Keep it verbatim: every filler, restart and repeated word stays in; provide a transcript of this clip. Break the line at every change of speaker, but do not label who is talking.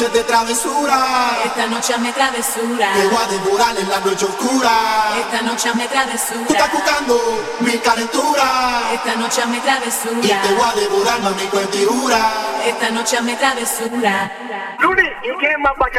De travesura,
esta noche hazme travesura,
te voy a devorar en la noche oscura.
Esta noche hazme travesura,
tú estás buscando mi calentura.
Esta noche hazme travesura,
y te voy a devorar, mami, con figura.
Esta noche hazme travesura.
Luli, ¿y quién más para